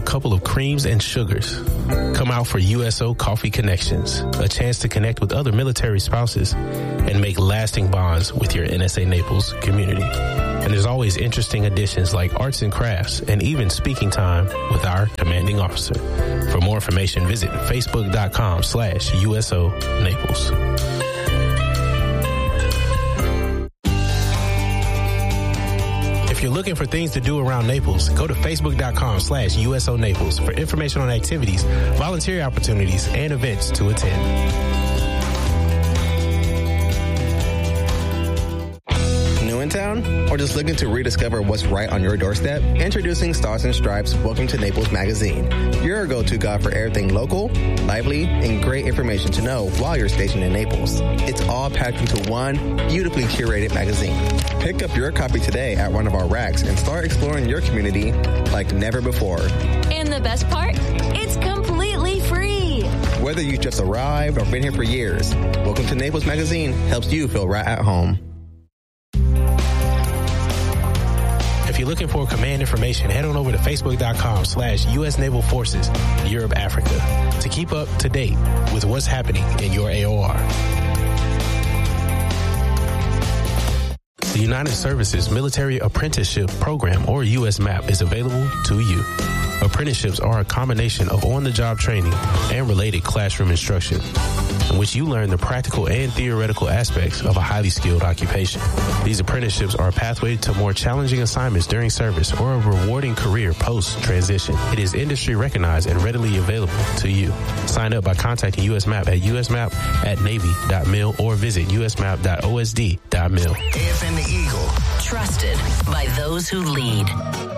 couple of creams and sugars. Come out for USO Coffee Connections, a chance to connect with other military spouses and make lasting bonds with your NSA Naples community. And there's always interesting additions like arts and crafts and even speaking time with our commanding officer. For more information, visit facebook.com/USO Naples. If you're looking for things to do around Naples, go to facebook.com/USO Naples for information on activities, volunteer opportunities, and events to attend. In town, or just looking to rediscover what's right on your doorstep? Introducing Stars and Stripes Welcome to Naples magazine, your go-to guide for everything local, lively, and great information to know while you're stationed in Naples. It's all packed into one beautifully curated magazine. Pick up your copy today at one of our racks and start exploring your community like never before. And the best part? It's completely free. Whether you just arrived or been here for years, Welcome to Naples magazine helps you feel right at home. If you're looking for command information, head on over to facebook.com/US Naval Forces, Europe, Africa, to keep up to date with what's happening in your AOR. The United Services Military Apprenticeship Program, or USMAP, is available to you. Apprenticeships are a combination of on-the-job training and related classroom instruction, in which you learn the practical and theoretical aspects of a highly skilled occupation. These apprenticeships are a pathway to more challenging assignments during service or a rewarding career post-transition. It is industry recognized and readily available to you. Sign up by contacting USMAP at usmap@navy.mil or visit usmap.osd.mil. AFN The Eagle. Trusted by those who lead.